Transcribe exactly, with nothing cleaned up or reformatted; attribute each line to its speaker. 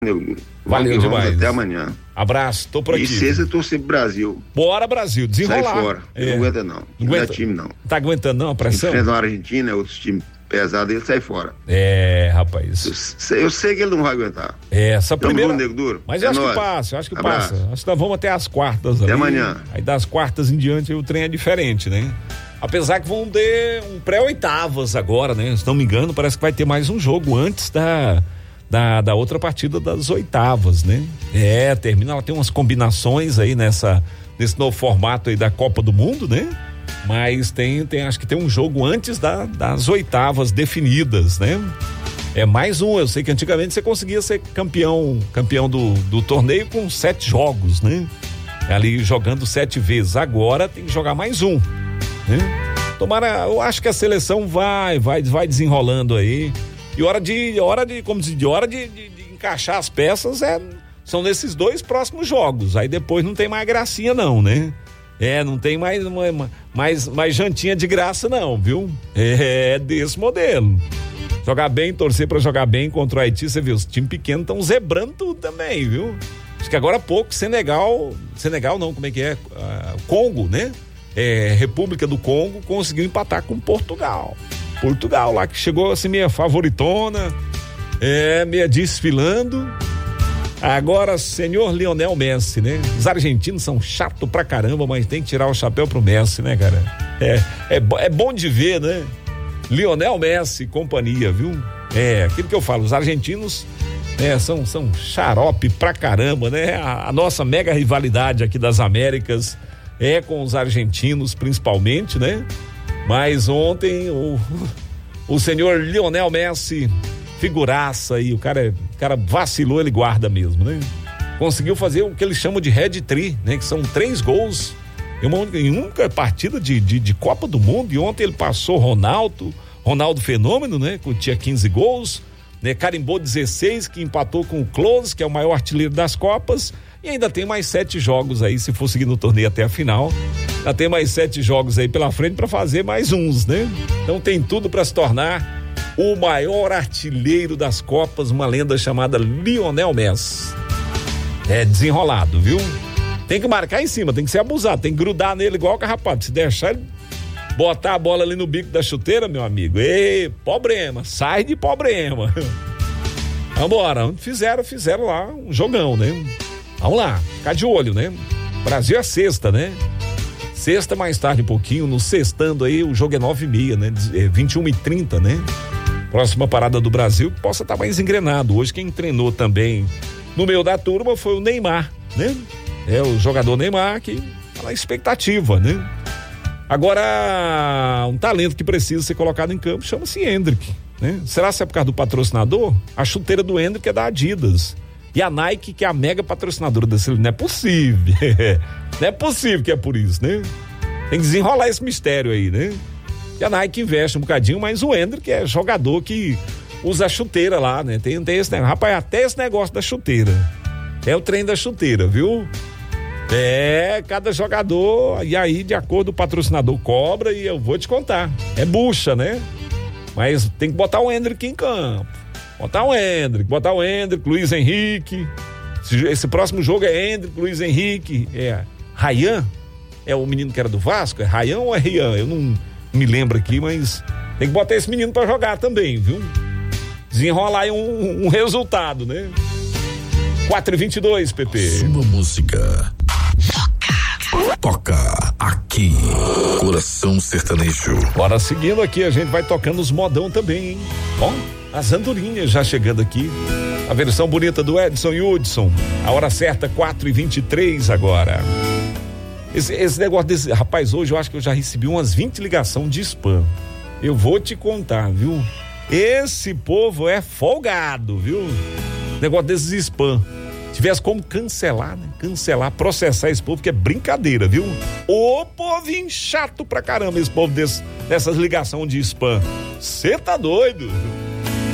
Speaker 1: Valeu demais.
Speaker 2: Até amanhã.
Speaker 1: Abraço, tô por aqui.
Speaker 2: E sexta torcer pro Brasil.
Speaker 1: Bora, Brasil, desenrolar.
Speaker 2: Sai fora. É. Não aguenta não. Não aguenta time não.
Speaker 1: Tá aguentando não a pressão?
Speaker 2: Enfrenta a Argentina, outros times pesados, ele sai fora.
Speaker 1: É, rapaz.
Speaker 2: Eu, eu sei que ele não vai aguentar.
Speaker 1: É, essa
Speaker 2: Tamo
Speaker 1: primeira.
Speaker 2: Nego Duro.
Speaker 1: Mas eu
Speaker 2: é
Speaker 1: acho
Speaker 2: nóis.
Speaker 1: que passa, eu acho que
Speaker 2: Abraço.
Speaker 1: passa. Acho que nós vamos até as quartas
Speaker 2: até
Speaker 1: ali.
Speaker 2: amanhã.
Speaker 1: Aí das quartas em diante o trem é diferente, né? Apesar que vão ter um pré-oitavas agora, né? Se não me engano, parece que vai ter mais um jogo antes da, da, da outra partida das oitavas, né? É, termina, ela tem umas combinações aí nessa, nesse novo formato aí da Copa do Mundo, né? Mas tem, tem acho que tem um jogo antes da, das oitavas definidas, né? É mais um, eu sei que antigamente você conseguia ser campeão, campeão do, do torneio com sete jogos, né? Ali jogando sete vezes, agora tem que jogar mais um. Né? Tomara, eu acho que a seleção vai, vai, vai desenrolando aí. E hora de, hora de, como se diz, hora de, de, de encaixar as peças é, são nesses dois próximos jogos. Aí depois não tem mais gracinha não, né? É, não tem mais, mais, mais jantinha de graça não, viu? É, é desse modelo. Jogar bem, torcer pra jogar bem contra o Haiti, você viu? Os times pequenos estão zebrando tudo também, viu? Acho que agora há pouco, Senegal, Senegal não, como é que é? Ah, Congo, né? É, República do Congo conseguiu empatar com Portugal. Portugal lá que chegou assim meia favoritona, é, meia desfilando. Agora, senhor Lionel Messi, né? Os argentinos são chato pra caramba, mas tem que tirar o chapéu pro Messi, né, cara? É, é, é bom de ver, né? Lionel Messi e companhia, viu? É, aquilo que eu falo, os argentinos é, são, são xarope pra caramba, né? A, a nossa mega rivalidade aqui das Américas é com os argentinos, principalmente, né? Mas ontem o, o senhor Lionel Messi, figuraça aí, o cara, o cara vacilou, ele guarda mesmo, né? Conseguiu fazer o que eles chamam de hat-trick, né? Que são três gols em uma, em uma partida de, de, de Copa do Mundo, e ontem ele passou Ronaldo, Ronaldo Fenômeno, né? Que tinha quinze gols, né? Carimbou dezesseis, que empatou com o Klose, que é o maior artilheiro das Copas. E ainda tem mais sete jogos aí, se for seguir no torneio até a final. Já tem mais sete jogos aí pela frente para fazer mais uns, né? Então tem tudo para se tornar o maior artilheiro das Copas, uma lenda chamada Lionel Messi. É desenrolado, viu? Tem que marcar em cima, tem que ser abusado, tem que grudar nele igual o carrapato. Se deixar ele botar a bola ali no bico da chuteira, meu amigo, ei, problema, sai de problema. Vambora, fizeram, fizeram lá um jogão, né? Vamos lá, ficar de olho, né? Brasil é sexta, né? Sexta mais tarde um pouquinho, no sextando aí, o jogo é nove e meia, né? É vinte e uma e trinta, né? Próxima parada do Brasil, que possa estar mais engrenado. Hoje quem treinou também no meio da turma foi o Neymar, né? É o jogador Neymar que tá na expectativa, né? Agora, um talento que precisa ser colocado em campo chama-se Endrick, né? Será que é por causa do patrocinador? A chuteira do Endrick é da Adidas. E a Nike, que é a mega patrocinadora desse, não é possível. Não é possível que é por isso, né? Tem que desenrolar esse mistério aí, né? E a Nike investe um bocadinho, mas o Endrick é jogador que usa a chuteira lá, né? Tem, tem esse negócio. Rapaz, até esse negócio da chuteira. É o trem da chuteira, viu? É, cada jogador, e aí, de acordo, o patrocinador cobra, e eu vou te contar. É bucha, né? Mas tem que botar o Endrick em campo. Botar o Endrick, botar o Endrick, Luiz Henrique. Esse, esse próximo jogo é Endrick, Luiz Henrique, é Ryan, é o menino que era do Vasco, é Ryan ou é Rian? Eu não me lembro aqui, mas tem que botar esse menino pra jogar também, viu? Desenrolar aí um, um resultado, né? quatro e vinte e dois, Pepe.
Speaker 3: Sua música. Toca. Toca aqui. Coração Sertanejo.
Speaker 1: Bora seguindo aqui, a gente vai tocando os modão também, hein? Ó, as andorinhas já chegando aqui. A versão bonita do Edson e Hudson. A hora certa, quatro e vinte e três agora. Esse, esse negócio desse. Rapaz, hoje eu acho que eu já recebi umas vinte ligações de spam. Eu vou te contar, viu? Esse povo é folgado, viu? Negócio desses spam. Tivesse como cancelar, né? Cancelar, processar esse povo, que é brincadeira, viu? Ô povinho chato pra caramba, esse povo desse, dessas ligações de spam. Cê tá doido?